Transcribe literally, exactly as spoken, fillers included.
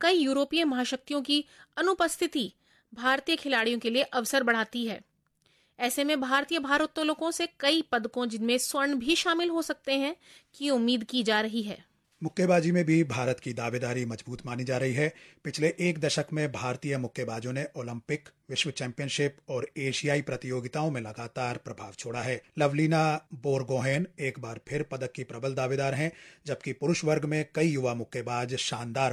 कई यूरोपीय महाशक्तियों की अनुपस्थिति भारतीय खिलाड़ियों के लिए अवसर बढ़ाती है। ऐसे में भारतीय भारोत्तोलकों से कई पदकों, जिनमें स्वर्ण भी शामिल हो सकते हैं, की उम्मीद की जा रही है। मुक्केबाजी में भी भारत की दावेदारी मजबूत मानी जा रही है। पिछले एक दशक में भारतीय मुक्केबाजों ने ओलंपिक, विश्व चैंपियनशिप और एशियाई प्रतियोगिताओं में लगातार प्रभाव छोड़ा है। लवलीना बोरगोहेन एक बार फिर पदक की प्रबल दावेदार हैं, जबकि पुरुष वर्ग में कई युवा मुक्केबाज शानदार